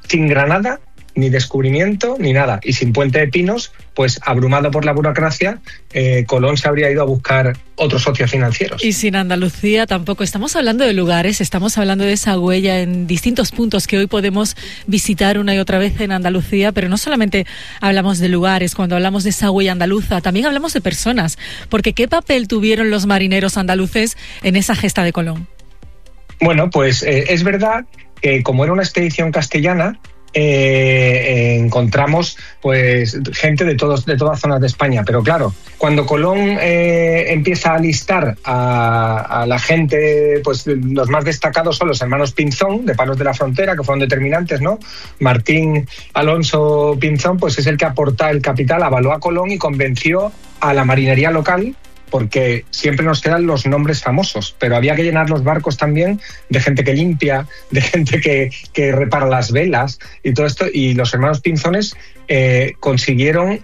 sin Granada, ni descubrimiento, ni nada. Y sin Puente de Pinos, pues abrumado por la burocracia, Colón se habría ido a buscar otros socios financieros. Y sin Andalucía tampoco. Estamos hablando de lugares, estamos hablando de esa huella en distintos puntos que hoy podemos visitar una y otra vez en Andalucía, pero no solamente hablamos de lugares, cuando hablamos de esa huella andaluza, también hablamos de personas, porque ¿qué papel tuvieron los marineros andaluces en esa gesta de Colón? Bueno, pues es verdad que como era una expedición castellana, encontramos pues gente de todas zonas de España, pero claro, cuando Colón empieza a listar a la gente, pues los más destacados son los hermanos Pinzón, de Palos de la Frontera, que fueron determinantes, ¿no? Martín Alonso Pinzón, pues es el que aporta el capital, avaló a Colón y convenció a la marinería local, porque siempre nos quedan los nombres famosos, pero había que llenar los barcos también de gente que limpia, de gente que repara las velas y todo esto, y los hermanos Pinzones consiguieron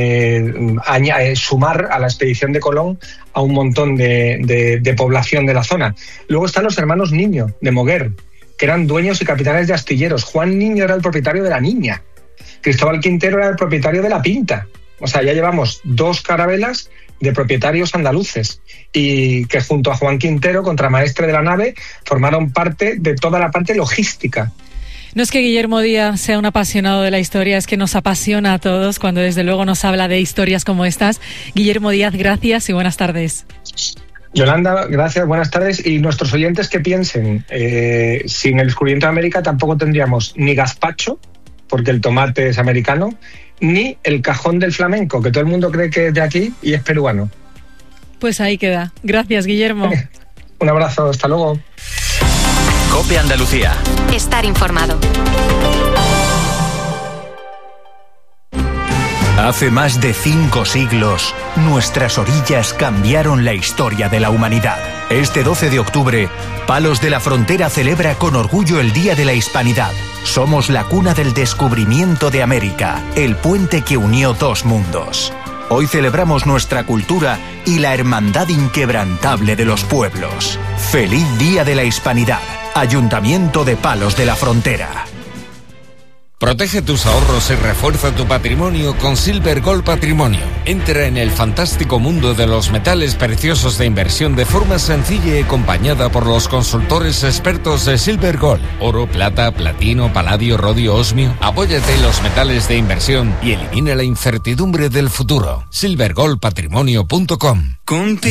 sumar a la expedición de Colón a un montón de población de la zona. Luego están los hermanos Niño, de Moguer, que eran dueños y capitanes de astilleros. Juan Niño era el propietario de la Niña, Cristóbal Quintero era el propietario de la Pinta. O sea, ya llevamos 2 carabelas de propietarios andaluces y que junto a Juan Quintero, contramaestre de la nave, formaron parte de toda la parte logística. No es que Guillermo Díaz sea un apasionado de la historia, es que nos apasiona a todos cuando desde luego nos habla de historias como estas. Guillermo Díaz, gracias y buenas tardes. Yolanda, gracias, buenas tardes. Y nuestros oyentes que piensen, sin el descubrimiento de América tampoco tendríamos ni gazpacho, porque el tomate es americano, ni el cajón del flamenco, que todo el mundo cree que es de aquí y es peruano. Pues ahí queda. Gracias, Guillermo. Un abrazo, hasta luego. COPE Andalucía. Estar informado. Hace más de 5 siglos, nuestras orillas cambiaron la historia de la humanidad. Este 12 de octubre, Palos de la Frontera celebra con orgullo el Día de la Hispanidad. Somos la cuna del descubrimiento de América, el puente que unió 2 mundos. Hoy celebramos nuestra cultura y la hermandad inquebrantable de los pueblos. ¡Feliz Día de la Hispanidad! Ayuntamiento de Palos de la Frontera. Protege tus ahorros y refuerza tu patrimonio con Silver Gold Patrimonio. Entra en el fantástico mundo de los metales preciosos de inversión de forma sencilla y acompañada por los consultores expertos de Silver Gold. Oro, plata, platino, paladio, rodio, osmio. Apóyate en los metales de inversión y elimina la incertidumbre del futuro. silvergoldpatrimonio.com.